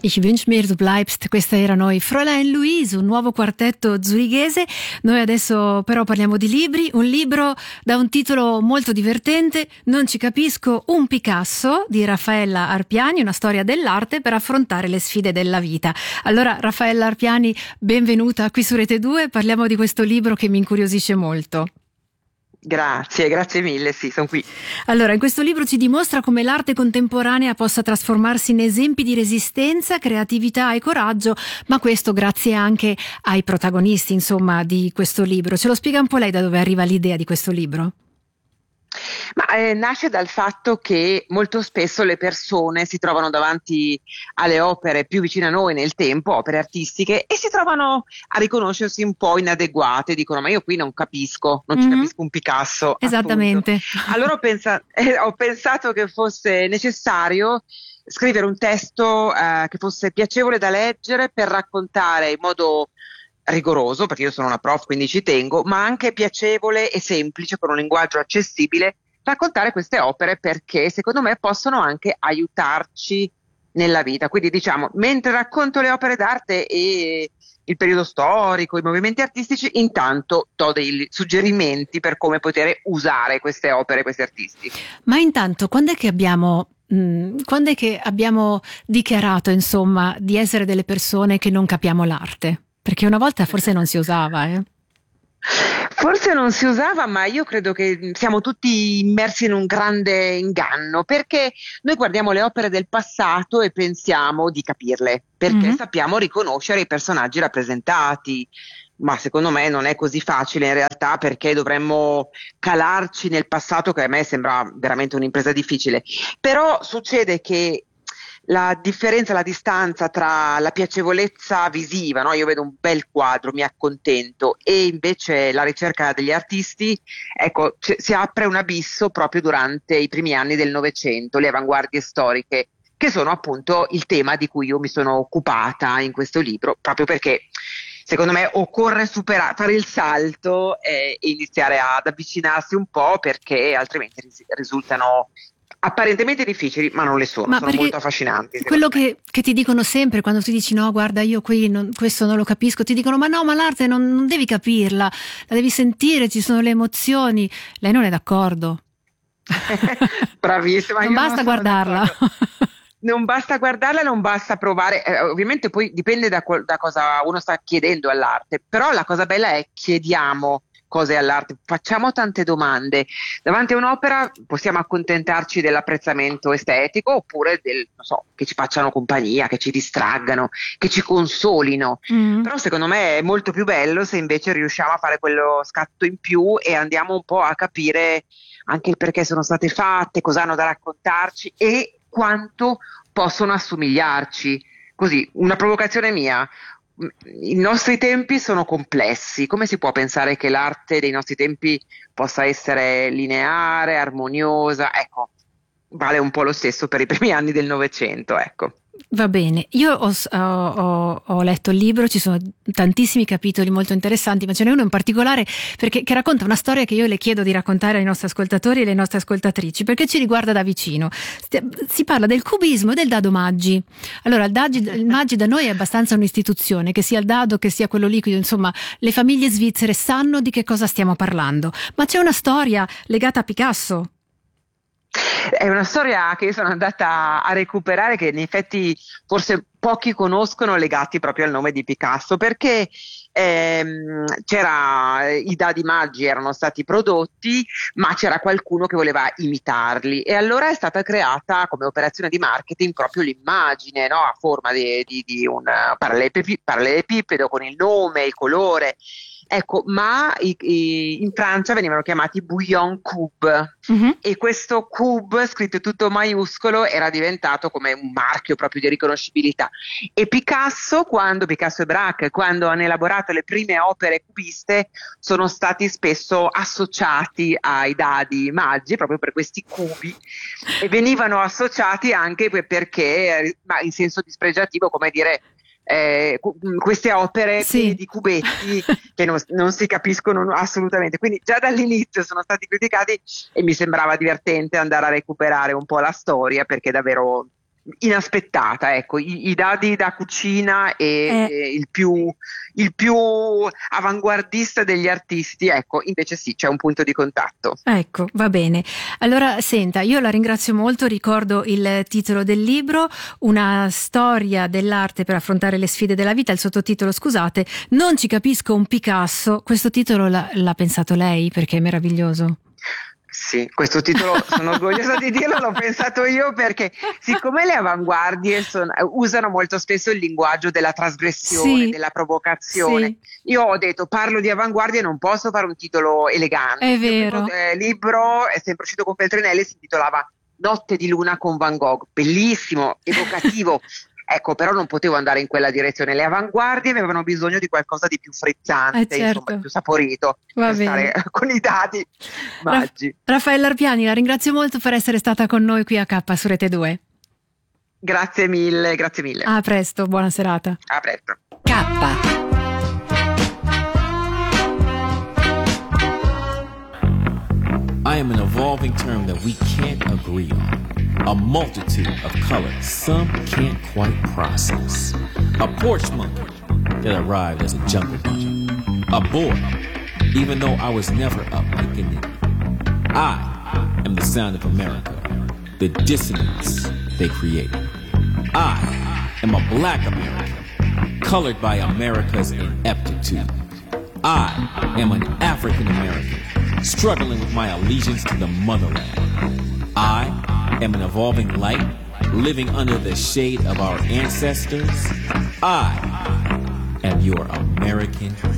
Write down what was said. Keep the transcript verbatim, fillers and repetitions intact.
Ich wünsch mir du bleibst. Queste erano i Fräulein Louise, un nuovo quartetto zurighese. Noi adesso però parliamo di libri, un libro da un titolo molto divertente, Non ci capisco, un Picasso di Raffaella Arpiani, una storia dell'arte per affrontare le sfide della vita. Allora Raffaella Arpiani, benvenuta qui su Rete due, parliamo di questo libro che mi incuriosisce molto. Grazie, grazie mille, sì, sono qui. Allora, in questo libro ci dimostra come l'arte contemporanea possa trasformarsi in esempi di resistenza, creatività e coraggio, ma questo grazie anche ai protagonisti, insomma, di questo libro. Ce lo spiega un po' lei da dove arriva l'idea di questo libro? Ma eh, nasce dal fatto che molto spesso le persone si trovano davanti alle opere più vicine a noi nel tempo, opere artistiche, e si trovano a riconoscersi un po' inadeguate, dicono ma io qui non capisco, non mm-hmm. ci capisco un Picasso. Esattamente. Appunto. Allora ho, pensa- eh, ho pensato che fosse necessario scrivere un testo eh, che fosse piacevole da leggere per raccontare in modo rigoroso, perché io sono una prof quindi ci tengo, ma anche piacevole e semplice, con un linguaggio accessibile, raccontare queste opere, perché secondo me possono anche aiutarci nella vita. Quindi diciamo, mentre racconto le opere d'arte e il periodo storico, i movimenti artistici, intanto do dei suggerimenti per come poter usare queste opere, questi artisti. Ma intanto, quando è che abbiamo mh, quando è che abbiamo dichiarato, insomma, di essere delle persone che non capiamo l'arte? Perché una volta forse non si usava, eh? Forse non si usava, ma io credo che siamo tutti immersi in un grande inganno, perché noi guardiamo le opere del passato e pensiamo di capirle, perché mm-hmm. sappiamo riconoscere i personaggi rappresentati, ma secondo me non è così facile in realtà, perché dovremmo calarci nel passato, che a me sembra veramente un'impresa difficile. Però succede che la differenza, la distanza tra la piacevolezza visiva, no? Io vedo un bel quadro, mi accontento, e invece la ricerca degli artisti, ecco, c- si apre un abisso proprio durante i primi anni del Novecento, le avanguardie storiche, che sono appunto il tema di cui io mi sono occupata in questo libro, proprio perché secondo me occorre superare, fare il salto e, e iniziare ad avvicinarsi un po', perché altrimenti ris- risultano apparentemente difficili, ma non le sono, ma sono molto affascinanti. Quello che, che ti dicono sempre quando tu dici no, guarda, io qui non, questo non lo capisco, ti dicono ma no, ma l'arte non, non devi capirla, la devi sentire, ci sono le emozioni. Lei non è d'accordo? Bravissima. Non basta non guardarla. Non basta guardarla, non basta provare, eh, ovviamente poi dipende da, da cosa uno sta chiedendo all'arte, però la cosa bella è chiediamo cose all'arte, facciamo tante domande. Davanti a un'opera possiamo accontentarci dell'apprezzamento estetico, oppure del, non so, che ci facciano compagnia, che ci distraggano, che ci consolino. Mm. Però secondo me è molto più bello se invece riusciamo a fare quello scatto in più e andiamo un po' a capire anche il perché sono state fatte, cosa hanno da raccontarci e quanto possono assomigliarci. Così, una provocazione mia. I nostri tempi sono complessi, come si può pensare che l'arte dei nostri tempi possa essere lineare, armoniosa? Ecco, vale un po' lo stesso per i primi anni del Novecento, ecco. Va bene, io ho, ho, ho letto il libro, ci sono tantissimi capitoli molto interessanti, ma ce n'è uno in particolare perché, che racconta una storia che io le chiedo di raccontare ai nostri ascoltatori e alle nostre ascoltatrici, perché ci riguarda da vicino. Si parla del cubismo e del dado Maggi. Allora, il, dado, il Maggi da noi è abbastanza un'istituzione, che sia il dado che sia quello liquido, insomma, le famiglie svizzere sanno di che cosa stiamo parlando, ma c'è una storia legata a Picasso. È una storia che io sono andata a recuperare, che in effetti forse pochi conoscono, legati proprio al nome di Picasso, perché ehm, c'era, i dadi Maggi erano stati prodotti, ma c'era qualcuno che voleva imitarli, e allora è stata creata come operazione di marketing proprio l'immagine, no? A forma di, di, di un parallelepipedo con il nome, il colore. Ecco, ma i, i, in Francia venivano chiamati bouillon cube, mm-hmm. e questo cube scritto tutto maiuscolo era diventato come un marchio proprio di riconoscibilità. E Picasso, quando Picasso e Braque, quando hanno elaborato le prime opere cubiste, sono stati spesso associati ai dadi Maggi proprio per questi cubi, e venivano associati anche perché, ma in senso dispregiativo, come dire, Eh, queste opere sì. di cubetti che non, non si capiscono assolutamente, quindi già dall'inizio sono stati criticati, e mi sembrava divertente andare a recuperare un po' la storia, perché davvero inaspettata, ecco, i, i dadi da cucina e, Eh. e il più, il più avanguardista degli artisti, ecco, invece sì, c'è un punto di contatto. Ecco, va bene. Allora, senta, io la ringrazio molto, ricordo il titolo del libro, Una storia dell'arte per affrontare le sfide della vita, il sottotitolo, scusate, Non ci capisco un Picasso, questo titolo l'ha, l'ha pensato lei perché è meraviglioso. Sì, questo titolo sono orgogliosa di dirlo, l'ho pensato io perché siccome le avanguardie son- usano molto spesso il linguaggio della trasgressione, Sì, della provocazione, sì. io ho detto parlo di avanguardie, non posso fare un titolo elegante. È Il mio vero. primo eh, libro è sempre uscito con Feltrinelli, si intitolava Notte di luna con Van Gogh, bellissimo, evocativo. Ecco, però non potevo andare in quella direzione. Le avanguardie avevano bisogno di qualcosa di più frizzante, Eh, certo. insomma, più saporito, Va per bene. stare con i dati maggi. Raffaella Arpiani, la ringrazio molto per essere stata con noi qui a K su Rete due. Grazie mille, grazie mille. A presto, buona serata. A presto. K. I am an evolving term that we can't agree on. A multitude of colors some can't quite process. A porch monkey that arrived as a jungle bunny. A boy, even though I was never up like an idiot. I am the sound of America, the dissonance they created. I am a black American, colored by America's ineptitude. I am an African American, struggling with my allegiance to the motherland. I am an evolving light, living under the shade of our ancestors. I am your American